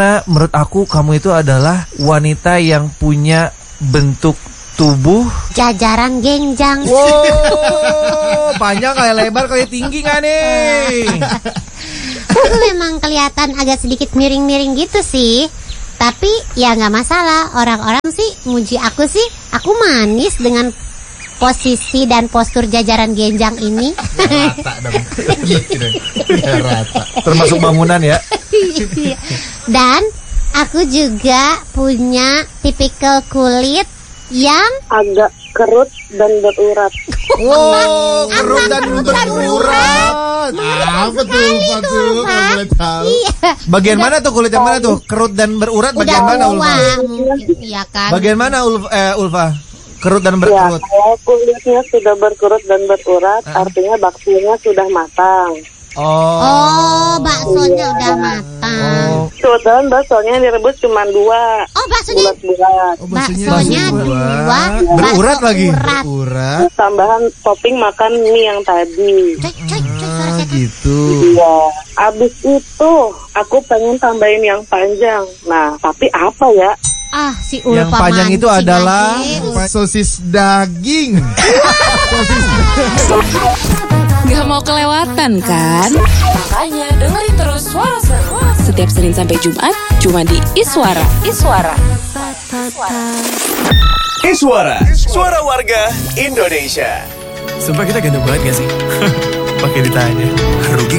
Menurut aku kamu itu adalah wanita yang punya bentuk tubuh jajaran genjang. wow, panjang kayak lebar kayak tinggi gak nih? Aku memang kelihatan agak sedikit miring-miring gitu sih. Tapi ya gak masalah. Orang-orang sih muji aku sih. Aku manis dengan posisi dan postur jajaran genjang ini. Rata dong. Ya, rata. Termasuk bangunan ya. Dan aku juga punya tipikal kulit yang agak kerut dan berurat. Wow, kerut dan berurat. Apa tuh? Kalau boleh tahu. Iya. Bagian mana tuh kulit yang mana tuh? Kerut dan berurat bagian mana, Ulfa? Iya kan. Bagian mana Ulfa? Kerut dan Ya, berkerut. kalau kulitnya sudah berkerut dan berurat, artinya baksonya sudah matang. Oh, baksonya udah matang. Kebetulan baksonya direbus cuma 2. Oh, baksonya bulat-bulat. baksonya 2. Berurat lagi. Urat. Tambahan topping makan mie yang tadi. Coy, suara setan. Gitu. Iya. Abis itu aku pengen tambahin yang panjang. Nah, tapi apa ya? Ah, si Ulfa Yang panjang itu mancing adalah aja. Sosis daging. Gak mau kelewatan kan? Makanya dengerin terus Suara Seru setiap Senin sampai Jumat cuma di Iswara. Iswara. Iswara, suara warga Indonesia. Sumpah kita ganteng banget gak sih? Pakai ditanya. Rugi